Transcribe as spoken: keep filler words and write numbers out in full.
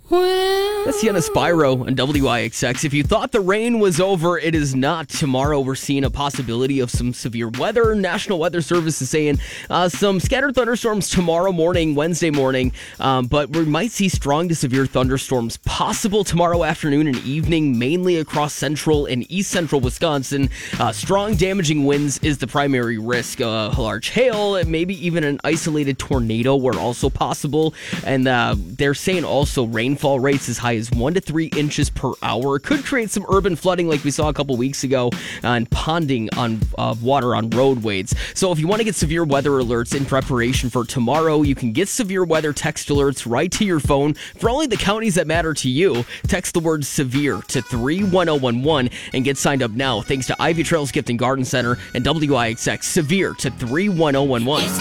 That's Sienna Spyro on W I X X. If you thought the rain was over, it is not. Tomorrow, we're seeing a possibility of some severe weather. National Weather Service is saying uh, some scattered thunderstorms tomorrow morning, Wednesday morning, um, but we might see strong to severe thunderstorms possible tomorrow afternoon and evening, mainly across central and east central Wisconsin. Uh, strong damaging winds is the primary risk. Uh, large hail, maybe even an isolated tornado are also possible. And uh, they're saying also rainfall rates as high as one to three inches per hour. Could create some urban flooding like we saw a couple weeks ago, uh, and ponding on uh, water on roadways. So if you want to get severe weather alerts in preparation for tomorrow, you can get severe weather text alerts right to your phone for only the counties that matter to you. Text the word severe to three one zero one one and get signed up now. Thanks to Ivy Trails Gift and Garden Center and W I X X. Severe to three one zero one one.